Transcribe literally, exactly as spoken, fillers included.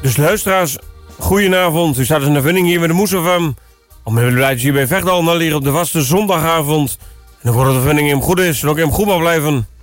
Dus luisteraars, goedenavond. U staat in de vinding hier met de Moes F M. Om even blij hier bij Vechtdal naar leren op de vaste zondagavond. En ik hoor dat de vinding hem goed is en ook hem goed mag blijven.